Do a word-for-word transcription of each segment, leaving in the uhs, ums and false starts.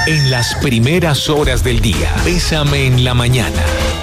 En las primeras horas del día, Bésame en la mañana.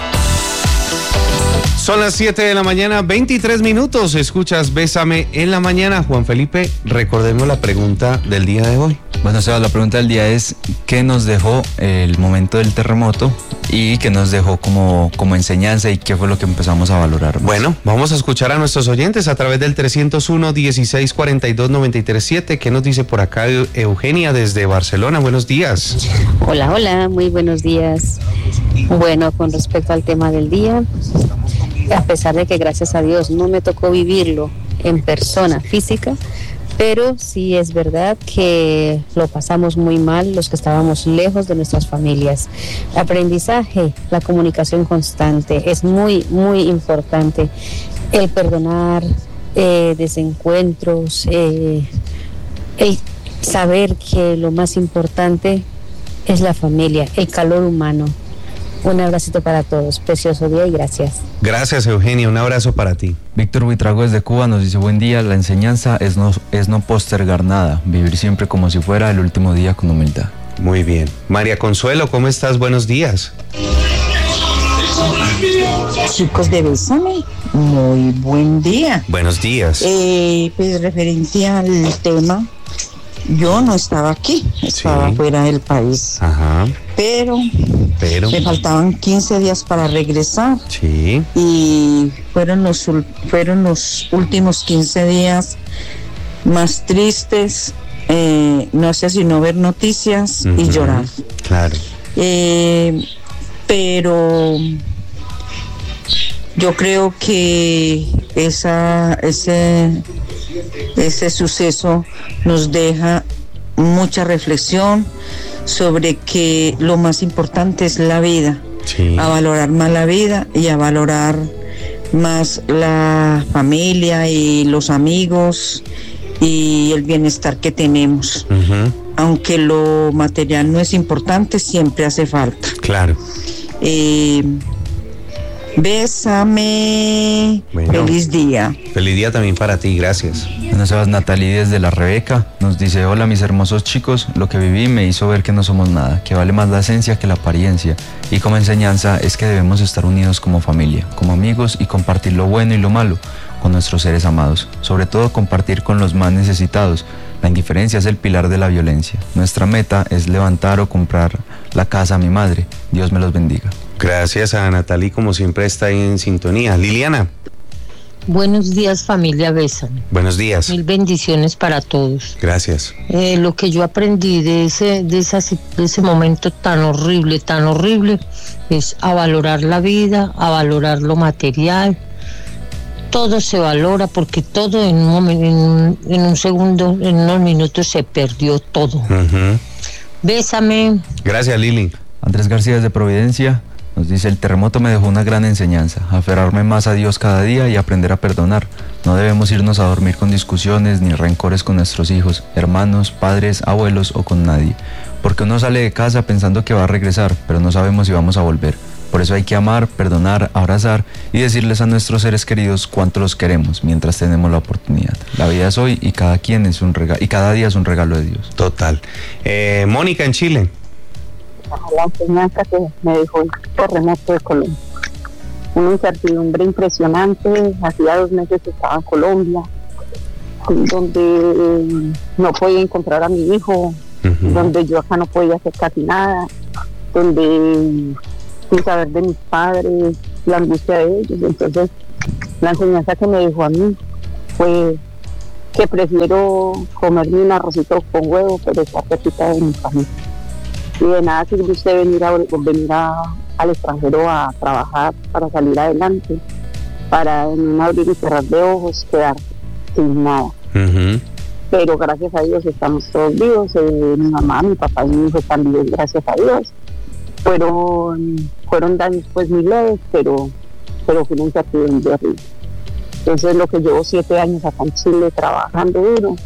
Son las siete de la mañana, veintitrés minutos. Escuchas Bésame en la mañana. Juan Felipe, recordemos la pregunta del día de hoy. Bueno, Sebas, la pregunta del día es ¿qué nos dejó el momento del terremoto y qué nos dejó como, como enseñanza y qué fue lo que empezamos a valorar más? Bueno, vamos a escuchar a nuestros oyentes a través del trescientos uno, dieciséis cuarenta y dos, noventa y tres siete. ¿Qué nos dice por acá Eugenia desde Barcelona? Buenos días. Hola, hola, muy buenos días. Bueno, con respecto al tema del día, a pesar de que gracias a Dios no me tocó vivirlo en persona física, pero sí es verdad que lo pasamos muy mal los que estábamos lejos de nuestras familias. Aprendizaje, la comunicación constante es muy, muy importante. El perdonar, eh, desencuentros, eh, el saber que lo más importante es la familia, el calor humano. Un abracito para todos, precioso día y gracias. Gracias, Eugenia, un abrazo para ti. Víctor Buitrago desde Cuba nos dice buen día, la enseñanza es no, es no postergar nada, vivir siempre como si fuera el último día con humildad. Muy bien. María Consuelo, ¿cómo estás? Buenos días. Chicos de Bésame, muy buen día. Buenos días. Eh, pues referencia al tema, yo no estaba aquí, estaba Sí. fuera del país. Ajá. Pero, Pero. me faltaban quince días para regresar Sí. y fueron los, ul- fueron los últimos quince días más tristes, eh, no sé sino ver noticias Ujú. y llorar. Claro. Eh, pero yo creo que esa, ese, ese suceso nos deja mucha reflexión sobre que lo más importante es la vida, Sí. a valorar más la vida y a valorar más la familia y los amigos y el bienestar que tenemos. Ujú. Aunque lo material no es importante, siempre hace falta. Claro. Eh, bésame. Bueno. Feliz día. Feliz día también para ti, gracias. Bueno, Sebas, Natalie desde La Rebeca nos dice hola mis hermosos chicos, lo que viví me hizo ver que no somos nada, que vale más la esencia que la apariencia y como enseñanza es que debemos estar unidos como familia, como amigos y compartir lo bueno y lo malo con nuestros seres amados, sobre todo compartir con los más necesitados. La indiferencia es el pilar de la violencia. Nuestra meta es levantar o comprar la casa a mi madre. Dios me los bendiga. Gracias a Natalie, como siempre está ahí en sintonía. Liliana, Buenos días, familia Bésame. buenos días. Mil bendiciones para todos. Gracias. Eh, lo que yo aprendí de ese, de, esa, de ese momento tan horrible, tan horrible, es a valorar la vida, a valorar lo material. Todo se valora porque todo en un, momen- en un, en un segundo, en unos minutos se perdió todo. Ujú. Bésame. Gracias, Lili. Andrés García desde Providencia nos dice el terremoto me dejó una gran enseñanza, aferrarme más a Dios cada día y aprender a perdonar. No debemos irnos a dormir con discusiones ni rencores con nuestros hijos, hermanos, padres, abuelos o con nadie, porque uno sale de casa pensando que va a regresar, pero no sabemos si vamos a volver. Por eso hay que amar, perdonar, abrazar y decirles a nuestros seres queridos cuánto los queremos mientras tenemos la oportunidad. La vida es hoy y cada quien es un regalo y cada día es un regalo de Dios. Total. Eh, Mónica en Chile. La enseñanza que me dejó el terremoto de Colombia. Una incertidumbre impresionante. Hacía dos meses que estaba en Colombia, donde eh, no podía encontrar a mi hijo, Ujú. donde yo acá no podía hacer casi nada, donde eh, sin saber de mis padres, la angustia de ellos. Entonces, la enseñanza que me dejó a mí fue que prefiero comerme un arrocito con huevo, pero estar cerquita de mi familia. Y de nada sirve usted venir, a, venir a, al extranjero a trabajar para salir adelante, para en un abrir y cerrar de ojos quedar sin nada. Ujú. Pero gracias a Dios estamos todos vivos, eh, mi mamá, mi papá y mi hijo están vivos, gracias a Dios. Fueron, fueron daños pues muy leves, pero, pero fue una incertidumbre horrible. Entonces lo que llevo siete años acá en Chile trabajando duro,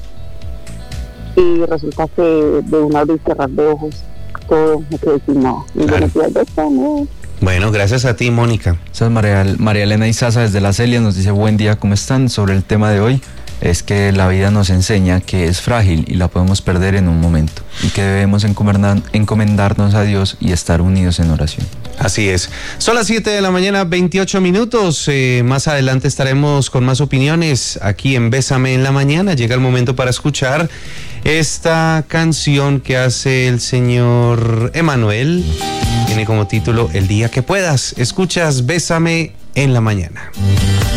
y resulta que de un abrir y cerrar de ojos todo me quedé sin nada. Y Claro. buenos días, Bésame. Bueno, gracias a ti, Mónica. Esa es María, María Elena Izaza desde La Celia nos dice buen día, ¿cómo están? Sobre el tema de hoy, es que la vida nos enseña que es frágil y la podemos perder en un momento y que debemos encomendar, encomendarnos a Dios y estar unidos en oración. Así es. Son las siete de la mañana, veintiocho minutos. Eh, más adelante estaremos con más opiniones aquí en Bésame en la Mañana. Llega el momento para escuchar esta canción que hace el señor Emanuel. Tiene como título El día que puedas. Escuchas Bésame en la Mañana.